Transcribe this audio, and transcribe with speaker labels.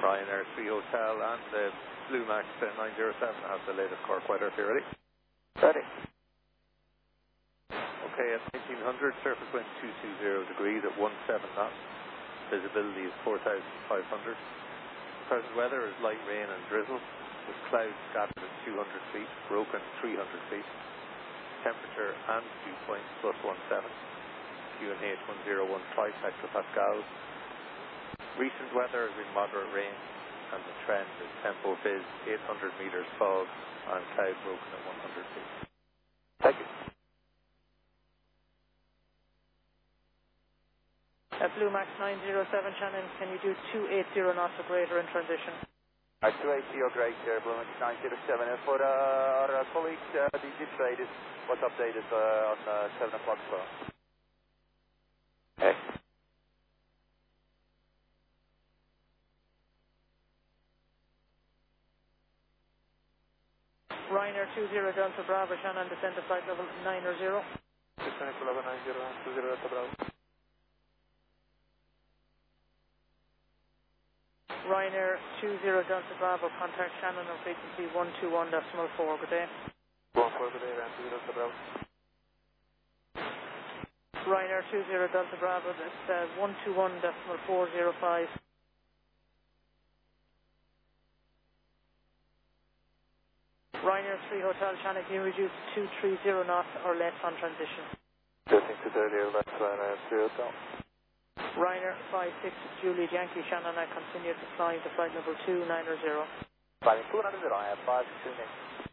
Speaker 1: Ryanair 3 Hotel and the Blue Max 907 have the latest Cork weather. If you're ready.
Speaker 2: Ready.
Speaker 1: Okay, at 1900, surface wind 220 degrees at 17 knots. Visibility is 4,500. Present weather is light rain and drizzle, with clouds scattered at 200 feet, broken 300 feet. Temperature and dew point +17. QNH 1015 hectopascals. Recent weather has been moderate rain, and the trend is tempo viz 800 meters fog and cloud broken at 100 feet.
Speaker 2: Thank you.
Speaker 3: Blue Max 907, Shannon, can you do 280 knots or greater in transition?
Speaker 2: 280 or greater, Blue Max 907. For our colleagues, the traded, what's updated on 7 o'clock as well? Okay.
Speaker 3: Ryanair 20 Delta Bravo, Shannon, descend to flight level 9 or 0.
Speaker 2: Descend to level 90, 20 Delta Bravo.
Speaker 3: Ryanair 20 Delta Bravo, contact Shannon on frequency 121.4. Good day.
Speaker 2: 14, good day, 20 Delta Bravo.
Speaker 3: Ryanair 20 Delta Bravo, that's 121.405. Ryanair 3 Hotel, Shannon, can you reduce 230 knots or less on transition?
Speaker 2: 230, that's Ryanair 3 Hotel.
Speaker 3: Ryanair 56 Juliet Yankee, Shannon, I continue to flying to flight level 290.
Speaker 2: Flight 290, I have 5 2 next.